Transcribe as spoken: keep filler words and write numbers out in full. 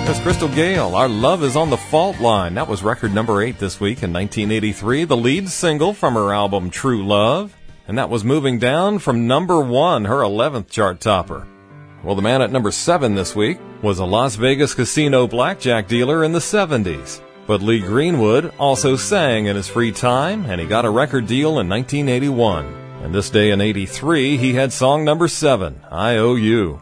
That's Crystal Gale. Our Love is on the Fault Line. That was record number eight this week in nineteen eighty-three, the lead single from her album True Love. And that was moving down from number one, her eleventh chart topper. Well, the man at number seven this week was a Las Vegas casino blackjack dealer in the seventies. But Lee Greenwood also sang in his free time, and he got a record deal in nineteen eighty-one. And this day in eighty-three, he had song number seven, I O U.